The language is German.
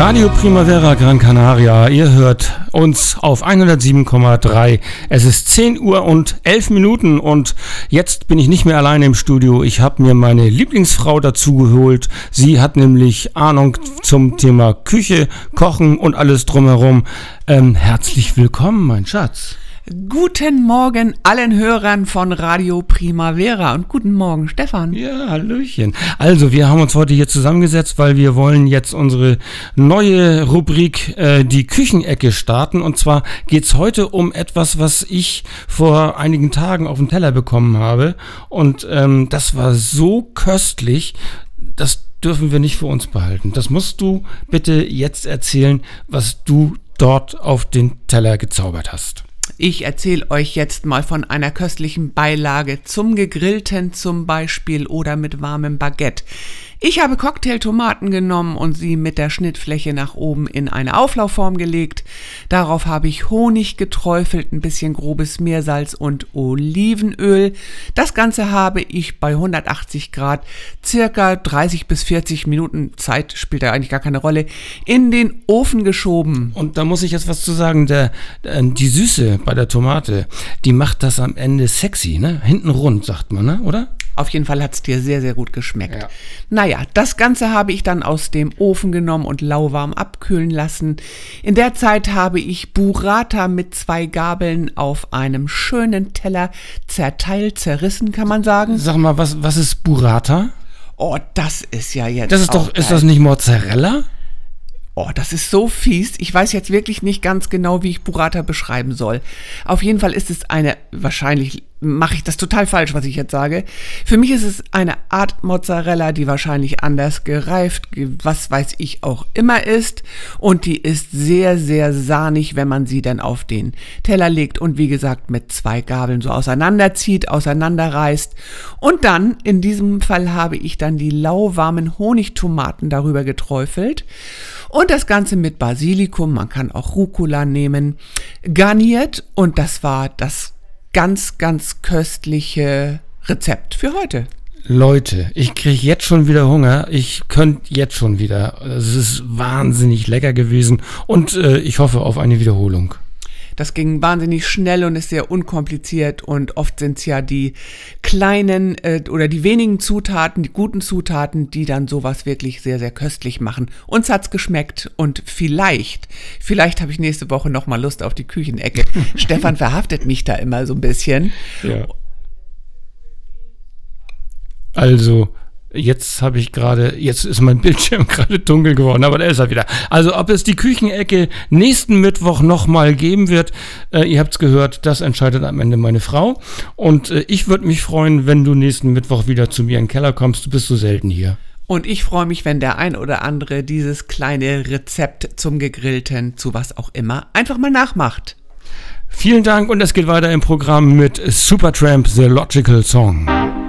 Radio Primavera Gran Canaria, ihr hört uns auf 107,3. Es ist 10 Uhr und 11 Minuten und jetzt bin ich nicht mehr alleine im Studio. Ich habe mir meine Lieblingsfrau dazu geholt. Sie hat nämlich Ahnung zum Thema Küche, Kochen und alles drumherum. Herzlich willkommen, mein Schatz. Guten Morgen allen Hörern von Radio Primavera und guten Morgen, Stefan. Ja, hallöchen. Also, wir haben uns heute hier zusammengesetzt, weil wir wollen jetzt unsere neue Rubrik, die Küchenecke, starten. Und zwar geht's heute um etwas, was ich vor einigen Tagen auf den Teller bekommen habe. Und das war so köstlich, das dürfen wir nicht für uns behalten. Das musst du bitte jetzt erzählen, was du dort auf den Teller gezaubert hast. Ich erzähle euch jetzt mal von einer köstlichen Beilage zum Gegrillten zum Beispiel oder mit warmem Baguette. Ich habe Cocktailtomaten genommen und sie mit der Schnittfläche nach oben in eine Auflaufform gelegt. Darauf habe ich Honig geträufelt, ein bisschen grobes Meersalz und Olivenöl. Das Ganze habe ich bei 180 Grad circa 30 bis 40 Minuten, Zeit spielt da eigentlich gar keine Rolle, in den Ofen geschoben. Und da muss ich jetzt was zu sagen, die Süße bei der Tomate, die macht das am Ende sexy, ne? Hinten rund, sagt man, ne? Oder? Auf jeden Fall hat es dir sehr, sehr gut geschmeckt. Ja. Naja, das Ganze habe ich dann aus dem Ofen genommen und lauwarm abkühlen lassen. In der Zeit habe ich Burrata mit 2 Gabeln auf einem schönen Teller zerrissen, kann man sagen. Sag mal, was ist Burrata? Oh, das ist ja jetzt Das ist doch, ist das nicht Mozzarella? Oh, das ist so fies. Ich weiß jetzt wirklich nicht ganz genau, wie ich Burrata beschreiben soll. Auf jeden Fall ist es wahrscheinlich mache ich das total falsch, was ich jetzt sage. Für mich ist es eine Art Mozzarella, die wahrscheinlich anders gereift, was weiß ich auch immer ist. Und die ist sehr, sehr sahnig, wenn man sie dann auf den Teller legt und wie gesagt mit 2 Gabeln so auseinanderzieht, auseinanderreißt. Und dann, in diesem Fall habe ich dann die lauwarmen Honigtomaten darüber geträufelt. Und das Ganze mit Basilikum, man kann auch Rucola nehmen, garniert. Und das war das ganz, ganz köstliche Rezept für heute. Leute, ich kriege jetzt schon wieder Hunger. Ich könnte jetzt schon wieder. Es ist wahnsinnig lecker gewesen und ich hoffe auf eine Wiederholung. Das ging wahnsinnig schnell und ist sehr unkompliziert und oft sind es ja die kleinen oder die wenigen Zutaten, die guten Zutaten, die dann sowas wirklich sehr, sehr köstlich machen. Uns hat's geschmeckt und vielleicht habe ich nächste Woche nochmal Lust auf die Küchenecke. Stefan verhaftet mich da immer so ein bisschen. Ja. Also, jetzt ist mein Bildschirm gerade dunkel geworden, aber da ist er wieder. Also, ob es die Küchenecke nächsten Mittwoch nochmal geben wird, ihr habt's gehört, das entscheidet am Ende meine Frau. Und ich würde mich freuen, wenn du nächsten Mittwoch wieder zu mir in den Keller kommst. Du bist so selten hier. Und ich freue mich, wenn der ein oder andere dieses kleine Rezept zum Gegrillten, zu was auch immer, einfach mal nachmacht. Vielen Dank und es geht weiter im Programm mit Supertramp, The Logical Song.